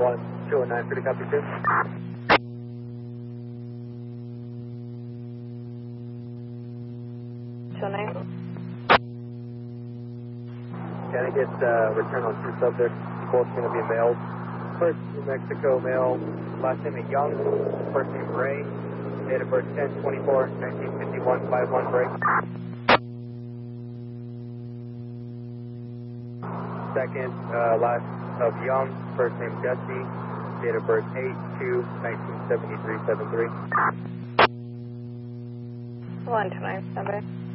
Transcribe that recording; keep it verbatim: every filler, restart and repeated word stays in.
one, two oh nine, pretty copy two. two oh nine. Can I get uh, return on two subjects? Both going to be males. First, New Mexico male, last name is Young, first name Ray, date of birth ten twenty-four nineteen fifty-one, five one break. Second, uh, last of Young, first name Jesse, date of birth eight two nineteen seventy-three, seven three. one two nine, stand by.